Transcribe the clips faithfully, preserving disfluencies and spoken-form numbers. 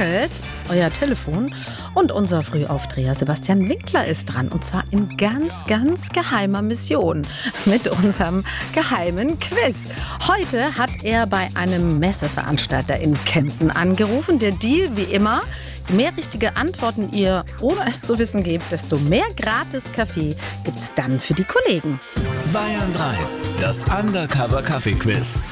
klingelt euer Telefon und unser Frühaufdreher Sebastian Winkler ist dran. Und zwar in ganz, ganz geheimer Mission mit unserem geheimen Quiz. Heute hat er bei einem Messeveranstalter in Kempten angerufen. Der Deal wie immer: je mehr richtige Antworten ihr ohne es zu wissen gebt, desto mehr gratis Kaffee gibt's dann für die Kollegen. Bayern drei, das Undercover-Kaffee-Quiz.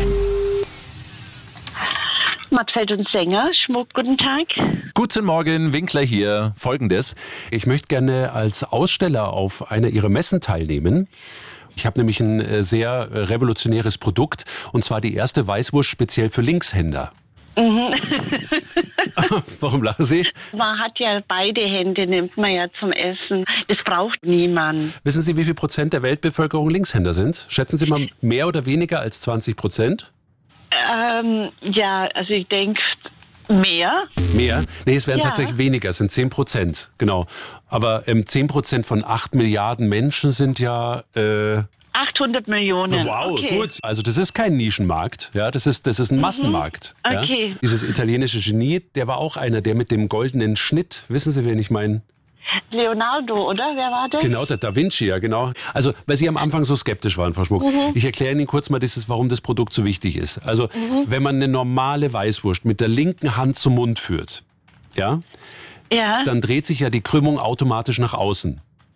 Mattfeld und Sänger, Schmuck, guten Tag. Guten Morgen, Winkler hier. Folgendes: Ich möchte gerne als Aussteller auf einer Ihrer Messen teilnehmen. Ich habe nämlich ein äh, sehr äh, revolutionäres Produkt, und zwar die erste Weißwurst speziell für Linkshänder. Mhm. Warum lachen Sie? Man hat ja beide Hände, nimmt man ja zum Essen. Das braucht niemand. Wissen Sie, wie viel Prozent der Weltbevölkerung Linkshänder sind? Schätzen Sie mal, mehr oder weniger als zwanzig Prozent? Ähm, ja, also ich denke mehr. Mehr? Nee, es wären Ja. tatsächlich weniger, es sind zehn Prozent, genau. Aber ähm, zehn Prozent von acht Milliarden Menschen sind ja... Äh, achthundert Millionen. Wow, okay. gut. Also das ist kein Nischenmarkt, ja, das ist, das ist ein Massenmarkt. Okay. Ja. Dieses italienische Genie, der war auch einer, der mit dem goldenen Schnitt, wissen Sie, wen ich meine? Leonardo, oder? Wer war das? Genau, der Da Vinci, ja genau. Also, weil Sie am Anfang so skeptisch waren, Frau Schmuck. Mhm. Ich erkläre Ihnen kurz mal, dieses, warum das Produkt so wichtig ist. Also, Mhm. wenn man eine normale Weißwurst mit der linken Hand zum Mund führt, ja, Ja. dann dreht sich ja die Krümmung automatisch nach außen.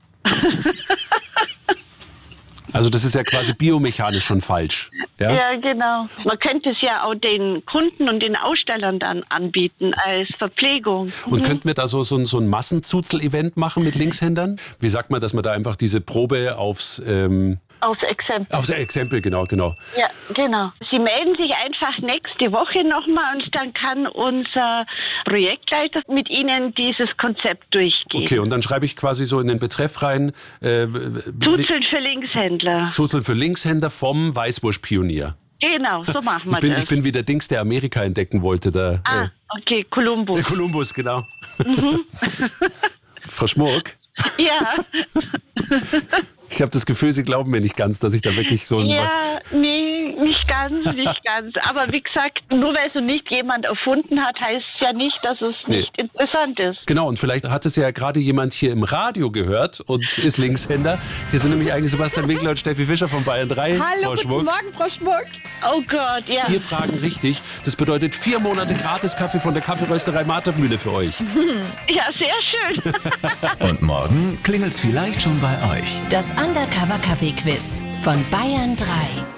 Also das ist ja quasi biomechanisch schon falsch. Ja? Ja, genau. Man könnte es ja auch den Kunden und den Ausstellern dann anbieten als Verpflegung. Und könnten wir da so, so, ein- so ein Massenzuzel-Event machen mit Linkshändern? Wie sagt man, dass man da einfach diese Probe aufs... Ähm, Aus Exempel. aufs Exempel, genau, genau. Ja, genau. Sie melden sich einfach nächste Woche nochmal und dann kann unser Projektleiter mit Ihnen dieses Konzept durchgehen. Okay, und dann schreibe ich quasi so in den Betreff rein, äh, Zuzeln für Linkshändler. Zuzel für Linkshänder vom Weißwurstpionier. Genau, so machen wir Ich bin, das. ich bin wie der Dings, der Amerika entdecken wollte. Der, ah, okay, Kolumbus. äh, Kolumbus, genau. Frau Schmuck, Ja, ich habe das Gefühl, Sie glauben mir nicht ganz, dass ich da wirklich so ein... ja, nee, nicht ganz, nicht ganz. Aber wie gesagt, nur weil so nicht jemand erfunden hat, heißt es ja nicht, dass es Nee. nicht interessant ist. Genau, und vielleicht hat es ja gerade jemand hier im Radio gehört und ist Linkshänder. Hier sind nämlich eigentlich Sebastian Winkler und Steffi Fischer von Bayern drei. Hallo, Frau guten Schmuck. Morgen, Frau Schmuck. Oh Gott, ja. Vier Fragen richtig. Das bedeutet vier Monate Gratis-Kaffee von der Kaffeerösterei Martermühle für euch. Ja, sehr schön. Und morgen klingelt's vielleicht schon bei euch. Das Undercover-Kaffee-Quiz von Bayern drei.